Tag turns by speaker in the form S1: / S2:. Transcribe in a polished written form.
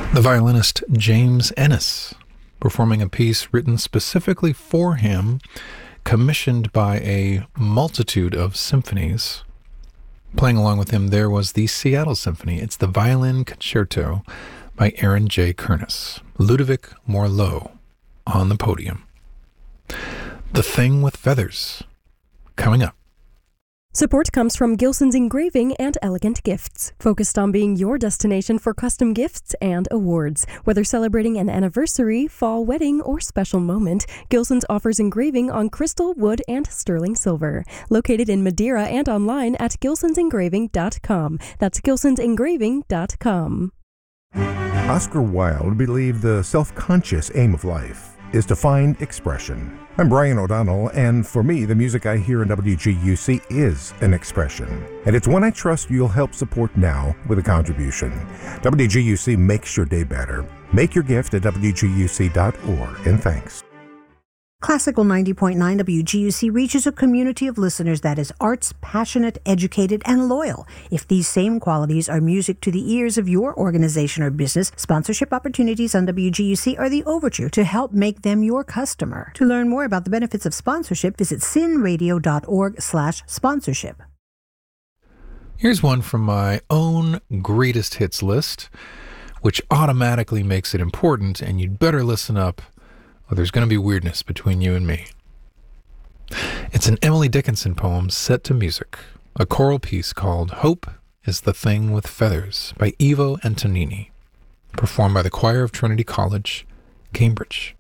S1: The violinist James Ennis, performing a piece written specifically for him, commissioned by a multitude of symphonies. Playing along with him there was the Seattle Symphony. It's the Violin Concerto by Aaron J. Kernis. Ludovic Morlot on the podium. The Thing with Feathers, coming up.
S2: Support comes from Gilson's Engraving and Elegant Gifts, focused on being your destination for custom gifts and awards. Whether celebrating an anniversary, fall wedding, or special moment, Gilson's offers engraving on crystal, wood, and sterling silver. Located in Madeira and online at gilsonsengraving.com. That's gilsonsengraving.com.
S3: Oscar Wilde believed the self-conscious aim of life is to find expression. I'm Brian O'Donnell, and for me, the music I hear in WGUC is an expression. And it's one I trust you'll help support now with a contribution. WGUC makes your day better. Make your gift at WGUC.org, and thanks.
S4: Classical 90.9 WGUC reaches a community of listeners that is arts, passionate, educated, and loyal. If these same qualities are music to the ears of your organization or business, sponsorship opportunities on WGUC are the overture to help make them your customer. To learn more about the benefits of sponsorship, visit sinradio.org/sponsorship.
S1: Here's one from my own greatest hits list, which automatically makes it important, and you'd better listen up. Well, there's going to be weirdness between you and me. It's an Emily Dickinson poem set to music, a choral piece called Hope is the Thing with Feathers by Ivo Antonini, performed by the choir of Trinity College, Cambridge.